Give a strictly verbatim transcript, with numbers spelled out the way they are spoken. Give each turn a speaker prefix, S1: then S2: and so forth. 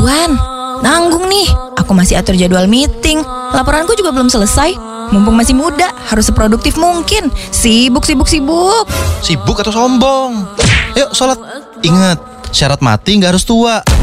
S1: Tuhan, nanggung nih. Aku masih atur jadwal meeting. Laporanku juga belum selesai. Mumpung masih muda, harus seproduktif mungkin. Sibuk, sibuk, sibuk.
S2: Sibuk atau sombong? Yuk sholat. Ingat, syarat mati nggak harus tua.